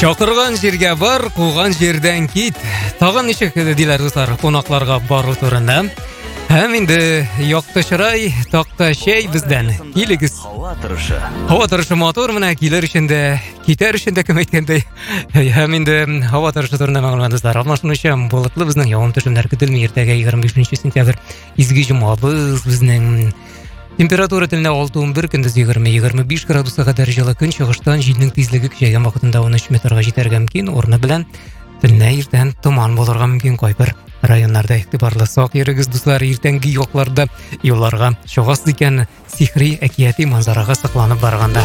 Шақырған жерге бар, қуған жерден кет. Тағын нешек дейлер достар, қонақларға бару турында. Һәм инде яқты шырай, тақта шәй бізден. Келегіз. Хава тұрышы мотор мына келер ішінде, кетер ішінде кім айткандай. Һәм инде хава тұрышы турында мәгълүмат достар. Алмашынуша болытлы біздің яуым төшемдер көтелмей ертеге 25 сентябрь изге жұмабыз біздің. Температура тіліне 6-11 күндіз 20-25 градусқа дәрежелі күн шығыштан желдің тезлігі күшейген вақытында 13 метрға жетерге мүмкін. Орны білән тіліне ертен тұман болырға мүмкін қойпыр. Районларда иқтибарлы сақ ерігіз дуслар ертенгі yoqlarda yollarga шығасыз екен сихри әкияти манзараға сақланып барғанда.